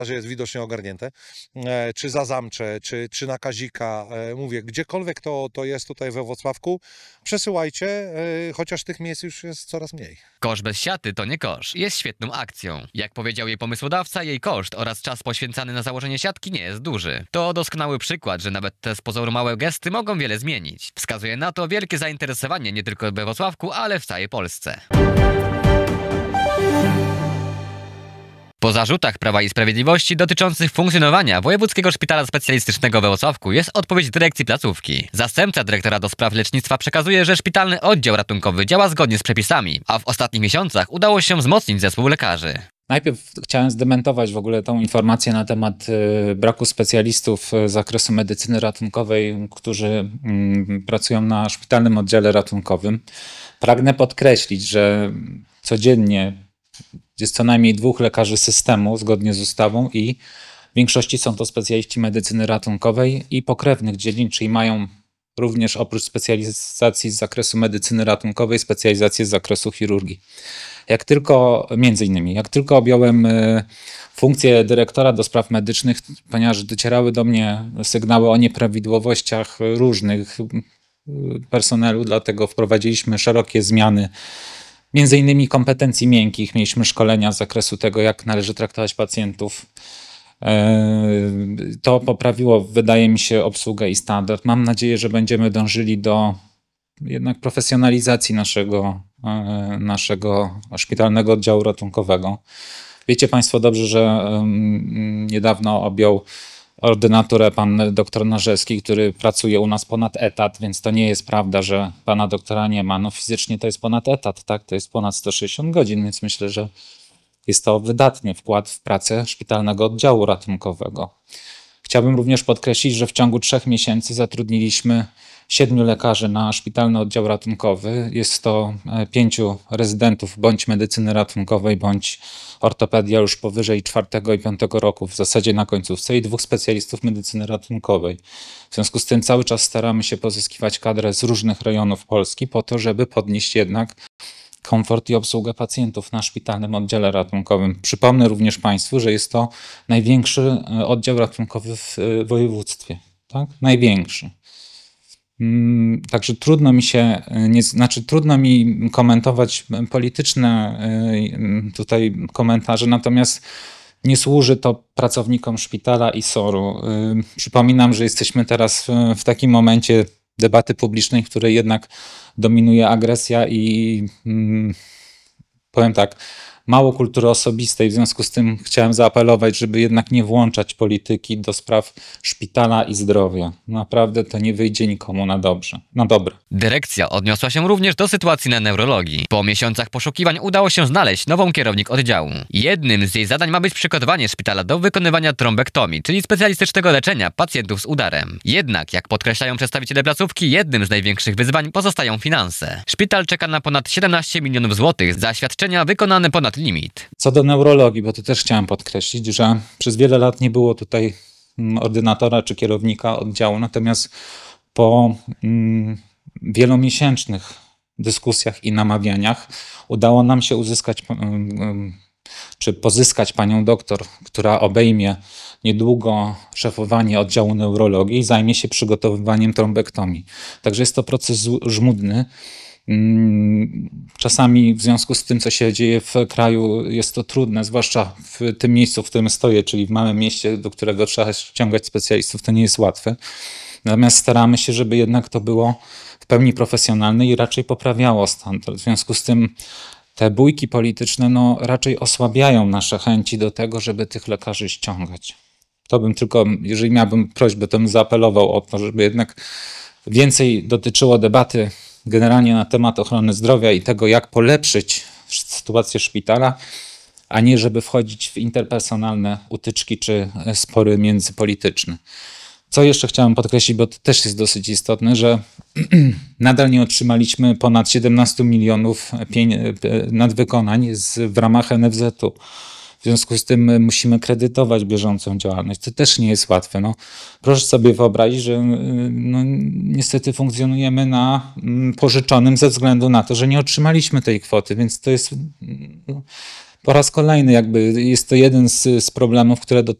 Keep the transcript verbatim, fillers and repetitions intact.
że jest widocznie ogarnięte, e, czy za Zamcze, czy, czy na Kazika, e, mówię, gdziekolwiek to, to jest tutaj we Włocławku, przesyłajcie, e, chociaż tych miejsc już jest coraz mniej. Kosz bez siaty to nie kosz. Jest świetną akcją. Jak powiedział jej pomysłodawca, jej koszt oraz czas poświęcany na założenie siatki nie jest duży. To doskonały przykład, że nawet te z pozoru małe gesty mogą wiele zmienić. Wskazuje na to wielkie zainteresowanie nie tylko we Włocławku, ale w całej Polsce. Po zarzutach Prawa i Sprawiedliwości dotyczących funkcjonowania Wojewódzkiego Szpitala Specjalistycznego we Włocławku jest odpowiedź dyrekcji placówki. Zastępca dyrektora do spraw lecznictwa przekazuje, że szpitalny oddział ratunkowy działa zgodnie z przepisami, a w ostatnich miesiącach udało się wzmocnić zespół lekarzy. Najpierw chciałem zdementować w ogóle tą informację na temat braku specjalistów z zakresu medycyny ratunkowej, którzy pracują na szpitalnym oddziale ratunkowym. Pragnę podkreślić, że codziennie jest co najmniej dwóch lekarzy systemu zgodnie z ustawą i w większości są to specjaliści medycyny ratunkowej i pokrewnych dziedzin, czyli mają również oprócz specjalizacji z zakresu medycyny ratunkowej specjalizację z zakresu chirurgii. Jak tylko, między innymi, jak tylko objąłem funkcję dyrektora do spraw medycznych, ponieważ docierały do mnie sygnały o nieprawidłowościach różnych personelu, dlatego wprowadziliśmy szerokie zmiany, między innymi kompetencji miękkich, mieliśmy szkolenia z zakresu tego, jak należy traktować pacjentów. To poprawiło, wydaje mi się, obsługę i standard. Mam nadzieję, że będziemy dążyli do jednak profesjonalizacji naszego, naszego szpitalnego oddziału ratunkowego. Wiecie Państwo dobrze, że niedawno objął ordynaturę pan doktor Narzewski, który pracuje u nas ponad etat, więc to nie jest prawda, że pana doktora nie ma. No fizycznie to jest ponad etat, tak? To jest ponad sto sześćdziesiąt godzin, więc myślę, że jest to wydatny wkład w pracę szpitalnego oddziału ratunkowego. Chciałbym również podkreślić, że w ciągu trzech miesięcy zatrudniliśmy siedmiu lekarzy na szpitalny oddział ratunkowy. Jest to pięciu rezydentów bądź medycyny ratunkowej, bądź ortopedia już powyżej czwartego i piątego roku, w zasadzie na końcówce, i dwóch specjalistów medycyny ratunkowej. W związku z tym cały czas staramy się pozyskiwać kadrę z różnych rejonów Polski po to, żeby podnieść jednak komfort i obsługę pacjentów na szpitalnym oddziale ratunkowym. Przypomnę również Państwu, że jest to największy oddział ratunkowy w województwie. Tak? Największy. Także trudno mi się, nie, znaczy trudno mi komentować polityczne tutaj komentarze, natomiast nie służy to pracownikom szpitala i soru. Przypominam, że jesteśmy teraz w, w takim momencie debaty publicznej, w której jednak dominuje agresja i hmm, powiem tak, mało kultury osobistej. W związku z tym chciałem zaapelować, żeby jednak nie włączać polityki do spraw szpitala i zdrowia. Naprawdę to nie wyjdzie nikomu na dobrze, na dobre. Dyrekcja odniosła się również do sytuacji na neurologii. Po miesiącach poszukiwań udało się znaleźć nową kierownik oddziału. Jednym z jej zadań ma być przygotowanie szpitala do wykonywania trombektomii, czyli specjalistycznego leczenia pacjentów z udarem. Jednak, jak podkreślają przedstawiciele placówki, jednym z największych wyzwań pozostają finanse. Szpital czeka na ponad siedemnaście milionów złotych za świadczenia wykonane ponad limit. Co do neurologii, bo to też chciałem podkreślić, że przez wiele lat nie było tutaj ordynatora czy kierownika oddziału, natomiast po mm, wielomiesięcznych dyskusjach i namawianiach udało nam się uzyskać mm, czy pozyskać panią doktor, która obejmie niedługo szefowanie oddziału neurologii i zajmie się przygotowywaniem trombektomii. Także jest to proces żmudny. Czasami w związku z tym, co się dzieje w kraju, jest to trudne, zwłaszcza w tym miejscu, w którym stoję, czyli w małym mieście, do którego trzeba ściągać specjalistów, to nie jest łatwe. Natomiast staramy się, żeby jednak to było w pełni profesjonalne i raczej poprawiało standard. W związku z tym te bójki polityczne no, raczej osłabiają nasze chęci do tego, żeby tych lekarzy ściągać. To bym tylko, jeżeli miałbym prośbę, to bym zaapelował o to, żeby jednak więcej dotyczyło debaty generalnie na temat ochrony zdrowia i tego, jak polepszyć sytuację szpitala, a nie żeby wchodzić w interpersonalne utyczki czy spory międzypolityczne. Co jeszcze chciałem podkreślić, bo to też jest dosyć istotne, że nadal nie otrzymaliśmy ponad siedemnaście milionów nadwykonań z, w ramach N F Z-u. W związku z tym musimy kredytować bieżącą działalność. To też nie jest łatwe. No, proszę sobie wyobrazić, że no, niestety funkcjonujemy na pożyczonym ze względu na to, że nie otrzymaliśmy tej kwoty, więc to jest no, po raz kolejny jakby jest to jeden z, z problemów, które